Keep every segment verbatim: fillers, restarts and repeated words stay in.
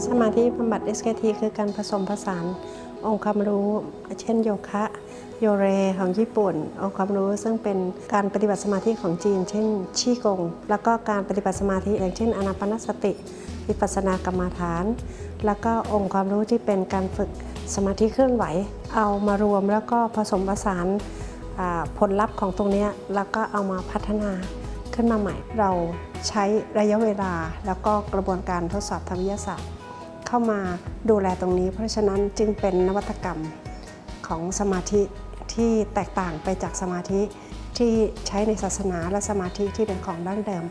สมาธิบำบัด เอส เค ที คือการผสมผสานองค์ความรู้เช่นโยคะโยเรของญี่ปุ่นองค์ความรู้ซึ่งเป็นการปฏิบัติสมาธิของจีนเช่นชี่กงแล้วก็การปฏิบัติสมาธิอย่างเช่นอานาปานสติวิปัสสนากรรมฐานแล้วก็องค์ความรู้ที่เป็นการฝึกสมาธิเคลื่อนไหวเอามารวมแล้วก็ผสมผสานผลลัพธ์ของตรงนี้แล้วก็เอามาพัฒนาขึ้นมาใหม่เราใช้ระยะเวลาแล้วก็กระบวนการทดสอบทางวิทยาศาสตร์เข้ามาดูแลตรงนี้เพราะฉะนั้นจึงเป็นนวัตกรรมของสมาธิที่แตกต่างไปจากสมาธิที่ใช้ในศาสนาและสมาธิที่เป็นของดั้งเดิม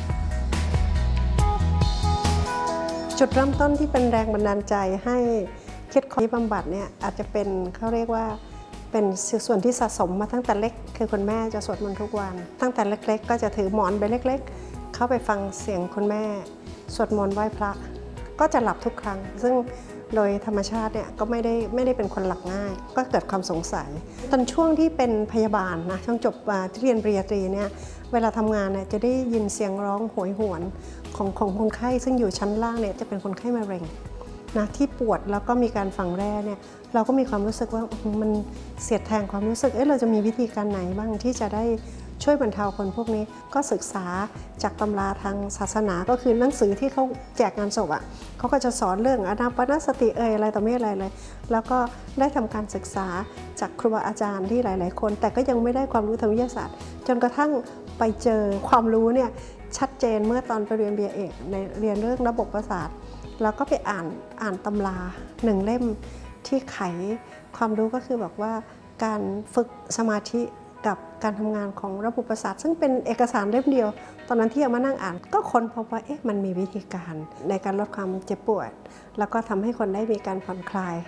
จุดเริ่มต้นที่เป็นแรงบันดาลใจให้คิดค้นบำบัดเนี่ยอาจจะเป็นเขาเรียกว่าเป็นส่วนที่สะสมมาตั้งแต่เล็กคือคุณแม่จะสวดมนต์ทุกวันตั้งแต่เล็กๆก็จะถือหมอนใบเล็กๆเข้าไปฟังเสียงคุณแม่สวดมนต์ไหว้พระก็จะหลับทุกครั้งซึ่งโดยธรรมชาติเนี่ยก็ไม่ได้ไม่ได้เป็นคนหลับง่ายก็เกิดความสงสัยตอนช่วงที่เป็นพยาบาลนะช่วงจบที่เรียนปริญญาตรีเนี่ยเวลาทำงานเนี่ยจะได้ยินเสียงร้องโหยหวนของของคนไข้ซึ่งอยู่ชั้นล่างเนี่ยจะเป็นคนไข้มะเร็งนะที่ปวดแล้วก็มีการฝังแร่เนี่ยเราก็มีความรู้สึกว่ามันเสียดแทงความรู้สึกเอ๊ะเราจะมีวิธีการไหนบ้างที่จะได้ช่วยบรรเทาคนพวกนี้ก็ศึกษาจากตำราทางศาสนาก็คือหนังสือที่เขาแจกงานศพอ่ะเขาก็จะสอนเรื่องอานาปานสติเอ่ยอะไรต่อไม่อะไรเลยแล้วก็ได้ทำการศึกษาจากครูบาอาจารย์ที่หลายๆคนแต่ก็ยังไม่ได้ความรู้ทางวิทยาศาสตร์จนกระทั่งไปเจอความรู้เนี่ยชัดเจนเมื่อตอนไปเรียน บี เอ เอกในเรียนเรื่องระบบประสาทแล้วก็ไปอ่านอ่านตำราหนึ่งเล่มที่ไขความรู้ก็คือบอกว่าการฝึกสมาธิกับการทำงานของระบบประสาทซึ่งเป็นเอกสารเล่มเดียวตอนนั้นที่เอามานั่งอ่านก็ค้นพบว่าเอ๊ะมันมีวิธีการในการลดความเจ็บปวดแล้วก็ทำให้คนได้มีการผ่อนคลาย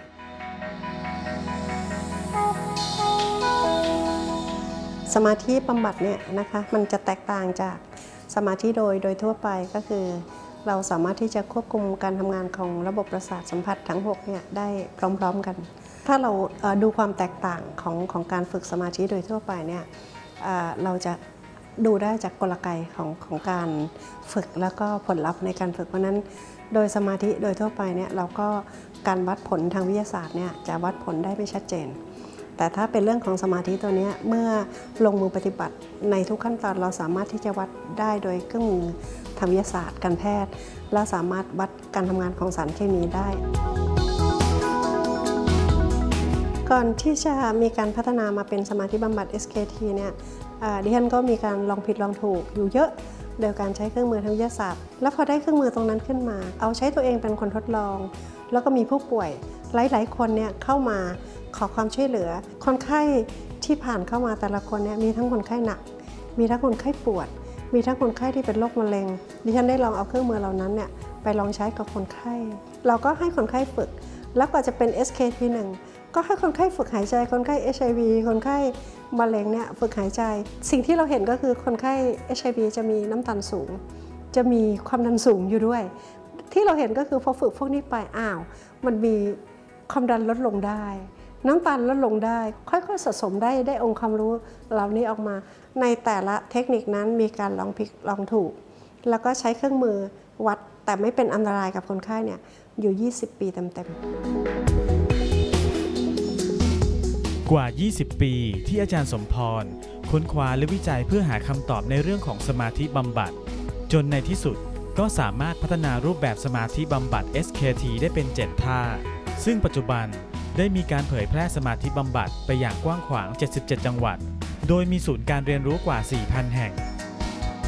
สมาธิบำบัดเนี่ยนะคะมันจะแตกต่างจากสมาธิโดยโดยทั่วไปก็คือเราสามารถที่จะควบคุมการทำงานของระบบประสาทสัมผัสทั้งหกเนี่ยได้พร้อมๆกันถ้าเราดูความแตกต่างของของการฝึกสมาธิโดยทั่วไปเนี่ยเราจะดูได้จากกลไกของของการฝึกแล้วก็ผลลัพธ์ในการฝึกเพราะนั้นโดยสมาธิโดยทั่วไปเนี่ยเราก็การวัดผลทางวิทยาศาสตร์เนี่ยจะวัดผลได้ไม่ชัดเจนแต่ถ้าเป็นเรื่องของสมาธิตัวนี้เมื่อลงมือปฏิบัติในทุกขั้นตอนเราสามารถที่จะวัดได้โดยเครื่องมือทางวิทยาศาสตร์การแพทย์และสามารถวัดการทำงานของสารเคมีได้ก่อนที่จะมีการพัฒนามาเป็นสมาธิบำบัด เอส เค ที เนี่ยดิฉันก็มีการลองผิดลองถูกอยู่เยอะโดยการใช้เครื่องมือทางวิทยาศาสตร์แล้วพอได้เครื่องมือตรงนั้นขึ้นมาเอาใช้ตัวเองเป็นคนทดลองแล้วก็มีผู้ป่วยหลายๆคนเนี่ยเข้ามาขอความช่วยเหลือคนไข้ที่ผ่านเข้ามาแต่ละคนเนี่ยมีทั้งคนไข้หนักมีทั้งคนไข้ปวดมีทั้งคนไข้ที่เป็นโรคมะเร็งดิฉันได้ลองเอาเครื่องมือเหล่านั้นเนี่ยไปลองใช้กับคนไข้เราก็ให้คนไข้ฝึกแล้วก็จะเป็น เอส เค ที หนึ่งก็ให้คนไข้ฝึกหายใจคนไข้ เอช ไอ วี คนไข้มะเร็งเนี่ยฝึกหายใจสิ่งที่เราเห็นก็คือคนไข้ เอช ไอ วี จะมีน้ำตาลสูงจะมีความดันสูงอยู่ด้วยที่เราเห็นก็คือพอฝึกพวกนี้ไปอ้าวมันมีความดันลดลงได้น้ำตาลลดลงได้ค่อยๆสะสมได้ได้องค์ความรู้เหล่านี้ออกมาในแต่ละเทคนิคนั้นมีการลองผิดลองถูกแล้วก็ใช้เครื่องมือวัดแต่ไม่เป็นอันตรายกับคนไข้เนี่ยอยู่ยี่สิบปีเต็มๆกว่ายี่สิบปีที่อาจารย์สมพรค้นคว้าและวิจัยเพื่อหาคำตอบในเรื่องของสมาธิบำบัดจนในที่สุดก็สามารถพัฒนารูปแบบสมาธิบำบัด เอส เค ที ได้เป็นเจ็ดท่าซึ่งปัจจุบันได้มีการเผยแพร่สมาธิบำบัดไปอย่างกว้างขวางเจ็ดสิบเจ็ดจังหวัดโดยมีศูนย์การเรียนรู้กว่า สี่พัน แห่ง